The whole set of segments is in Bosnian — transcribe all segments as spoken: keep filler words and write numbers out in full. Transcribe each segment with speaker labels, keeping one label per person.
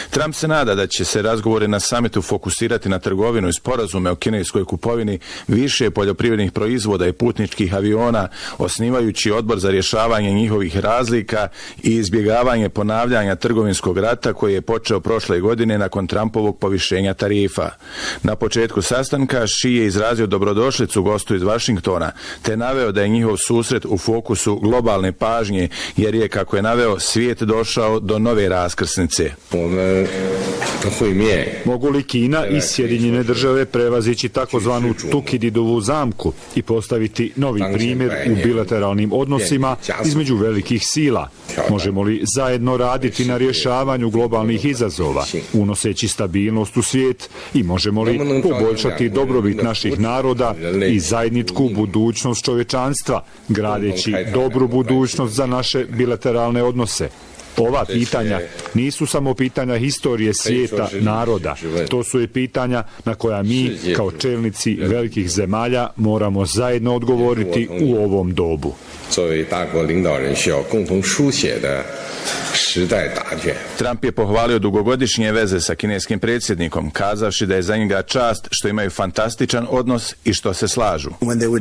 Speaker 1: Trump se nada da će se razgovori na samitu fokusirati na trgovinu i sporazume o kineskoj kupovini više poljoprivrednih proizvoda i putničkih aviona, osnivajući odbor za rješavanje njihovih razlika i izbjegavanje ponavljanja trgovinskog rata koji je počeo prošle godine nakon Trumpovog povišenja tarifa. Na početku sastanka Xi je izrazio dobrodošlicu gostu iz Vašingtona, te naveo da je njihov susret u fokusu globalne pažnje, jer je, kako je naveo, svijet došao do nove raskrsnice.
Speaker 2: Mogu li Kina i Sjedinjene države prevazići takozvanu Tukididovu zamku i postaviti novi primjer u bilateralnim odnosima između velikih sila? Možemo li zajedno raditi na rješavanju globalnih izazova, unoseći stabilnost u svijet, i možemo li poboljšati dobrobit naših naroda i zajedničku budućnost čovječanstva, gradeći dobru budućnost za naše bilateralne odnose? Ova pitanja nisu samo pitanja historije svijeta, naroda. To su i pitanja na koja mi, kao čelnici velikih zemalja, moramo zajedno odgovoriti u ovom dobu.
Speaker 1: Trump je pohvalio dugogodišnje veze sa kineskim predsjednikom, kazavši da je za njega čast što imaju fantastičan odnos i što se slažu.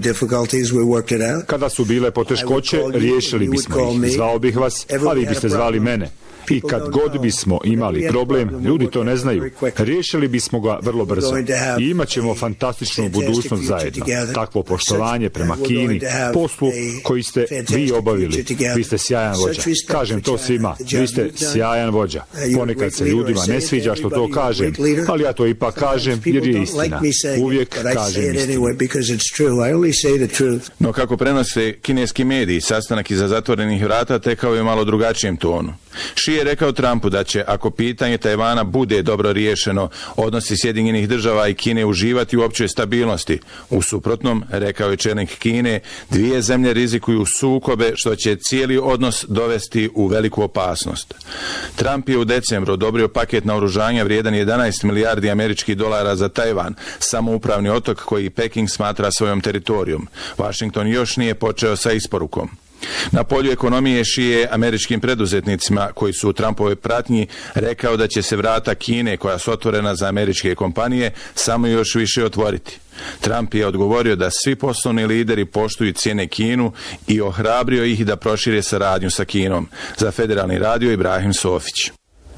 Speaker 2: Kada su bile poteškoće, riješili bismo ih. Zvao bih vas, a vi biste zvali mene. I kad god bismo imali problem, ljudi to ne znaju, riješili bismo ga vrlo brzo i imat ćemo fantastičnu budućnost zajedno. Takvo poštovanje prema Kini, poslu koji ste vi obavili. Vi ste sjajan vođa. Kažem to svima, vi ste sjajan vođa. Ponekad se ljudima ne sviđa što to kažem, ali ja to ipak kažem jer je istina. Uvijek kažem istinu.
Speaker 1: No kako prenose kineski mediji, sastanak iza zatvorenih vrata tekao je malo drugačijem tonu. Xi je rekao Trumpu da će, ako pitanje Tajvana bude dobro riješeno, odnosi Sjedinjenih država i Kine uživati u općoj stabilnosti. U suprotnom, rekao je čelnik Kine, dvije zemlje rizikuju sukobe što će cijeli odnos dovesti u veliku opasnost. Trump je u decembru odobrio paket naoružanja vrijedan jedanaest milijardi američkih dolara za Tajvan, samoupravni otok koji Peking smatra svojom teritorijom. Washington još nije počeo sa isporukom. Na polju ekonomije Xi je američkim preduzetnicima koji su u Trumpovoj pratnji rekao da će se vrata Kine, koja su otvorena za američke kompanije, samo još više otvoriti. Trump je odgovorio da svi poslovni lideri poštuju cijene Kinu i ohrabrio ih da prošire saradnju sa Kinom. Za Federalni radio Ibrahim Sofić.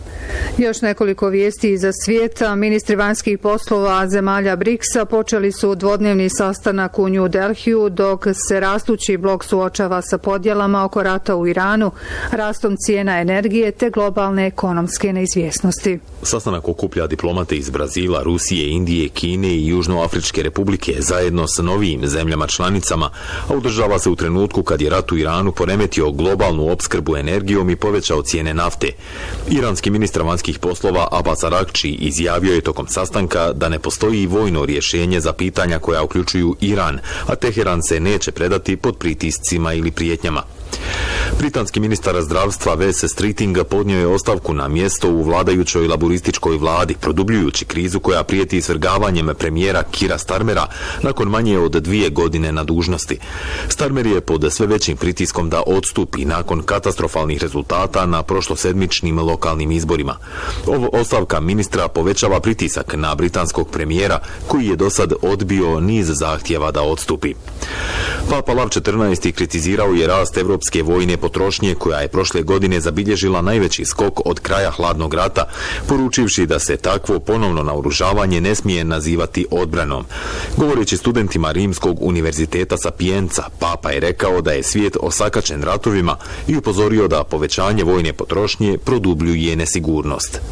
Speaker 3: Još nekoliko vijesti iza svijeta. Ministri vanjskih poslova zemalja briksa počeli su dvodnevni sastanak u New Delhiju, dok se rastući blok suočava sa podjelama oko rata u Iranu, rastom cijena energije te globalne ekonomske neizvjesnosti.
Speaker 4: Sastanak okuplja diplomate iz Brazila, Rusije, Indije, Kine i Južnoafričke republike zajedno sa novijim zemljama članicama, a održava se u trenutku kad je rat u Iranu poremetio globalnu opskrbu energijom i povećao cijene nafte. Iranski ministar vanjskih poslova Abbas Araghči izjavio je tokom sastanka da ne postoji vojno rješenje za pitanja koja uključuju Iran, a Teheran se neće predati pod pritiscima ili prijetnjama. Britanski ministar zdravstva Wes Streeting podnio je ostavku na mjesto u vladajućoj laburističkoj vladi, produbljujući krizu koja prijeti svrgavanjem premijera Keira Starmera nakon manje od dvije godine na dužnosti. Starmer je pod sve većim pritiskom da odstupi nakon katastrofalnih rezultata na prošlosedmičnim lokalnim izborima. Ovo ostavka ministra povećava pritisak na britanskog premijera, koji je do sad odbio niz zahtjeva da odstupi. Papa Lav četrnaesti kritizirao je rast evropske vojne potrošnje koja je prošle godine zabilježila najveći skok od kraja hladnog rata, poručivši da se takvo ponovno naoružavanje ne smije nazivati odbranom. Govoreći studentima Rimskog univerziteta Sapienza, Papa je rekao da je svijet osakaćen ratovima i upozorio da povećanje vojne potrošnje produbljuje nesigurnost.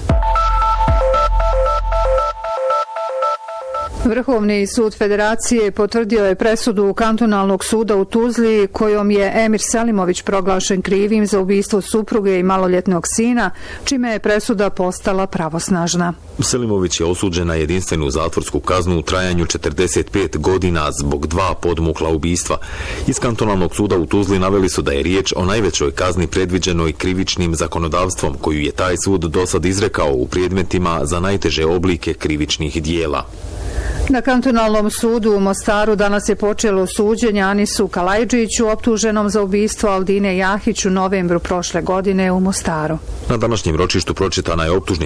Speaker 3: Vrhovni sud Federacije potvrdio je presudu kantonalnog suda u Tuzli kojom je Emir Selimović proglašen krivim za ubistvo supruge i maloljetnog sina, čime je presuda postala pravosnažna.
Speaker 4: Selimović je osuđen na jedinstvenu zatvorsku kaznu u trajanju četrdeset pet godina zbog dva podmukla ubistva. Iz kantonalnog suda u Tuzli naveli su da je riječ o najvećoj kazni predviđenoj krivičnim zakonodavstvom koju je taj sud dosad izrekao u predmetima za najteže oblike krivičnih dijela.
Speaker 3: Na kantonalnom sudu u Mostaru danas je počelo suđenje Anisu Kalajđiću, optuženom za ubistvo Aldine Jahić u novembru prošle godine u Mostaru.
Speaker 4: Na današnjem ročištu pročitana je optužnica